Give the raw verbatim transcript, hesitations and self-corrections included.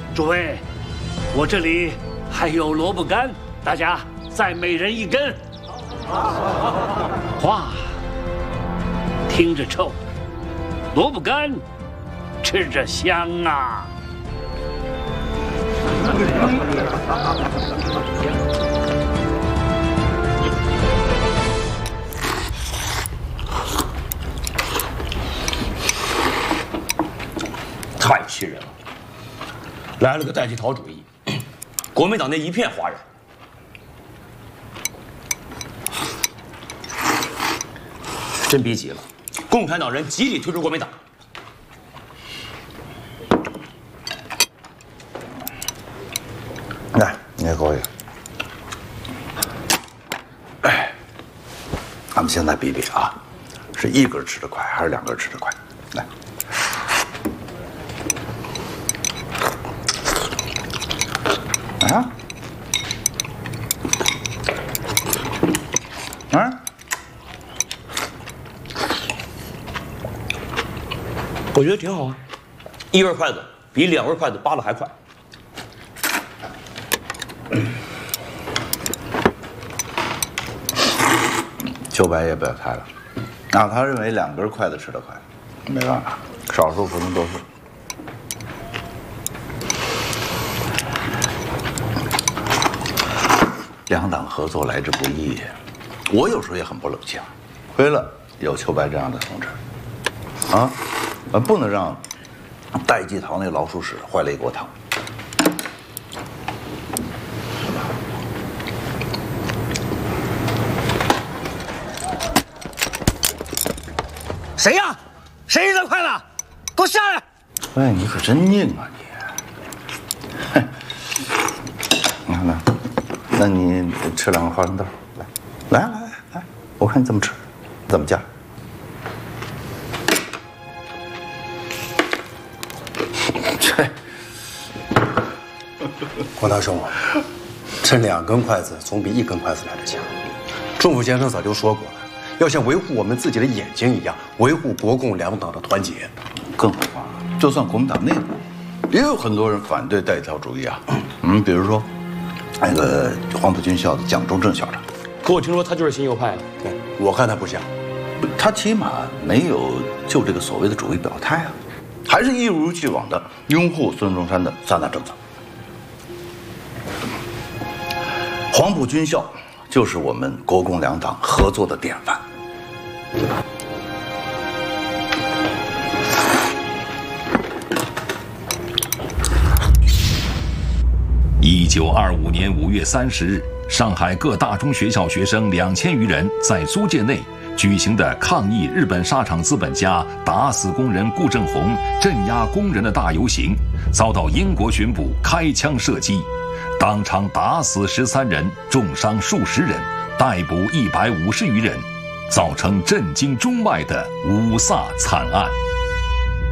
诸位，我这里还有萝卜干，大家再每人一根。哇，听着臭，萝卜干吃着香啊！ 太气人了！来了个代际陶主义，国民党内一片哗然。真逼急了，共产党人集体退出国民党。 来，你也给我一个。哎，咱们现在比比啊，是一根吃得快还是两根吃得快？来。啊，啊， 我觉得挺好啊，一根筷子比两根筷子扒拉还快。 秋白也表态了，啊，他认为两根筷子吃得快，没办法，少数服从多数。两党合作来之不易，我有时候也很不冷静。亏了有秋白这样的同志，啊，呃，不能让戴季陶那老鼠屎坏了一锅汤。 谁呀？谁扔筷子？给我下来！ 哎，你可真硬啊你！你看看。那你吃两个花生豆，来，来来来来，我看你怎么吃，怎么夹。 这，黄大兄啊，这两根筷子总比一根筷子来的强。钟府先生早就说过了，要像维护我们自己的眼睛一样，维护国共两党的团结。 更何况，就算国民党内部，也有很多人反对戴季陶主义啊。嗯，比如说。那个黄埔军校的蒋中正校长， 可我听说他就是新右派了。 我看他不像， 他起码没有就这个所谓的主义表态啊，还是一如既往的拥护孙中山的三大政策。黄埔军校就是我们国共两党合作的典范。 一九二五年五月三十日，上海各大中学校学生两千余人在租界内举行的抗议日本沙场资本家打死工人顾正红、镇压工人的大游行，遭到英国巡捕开枪射击，当场打死十三人，重伤数十人，逮捕一百五十余人，造成震惊中外的五卅惨案。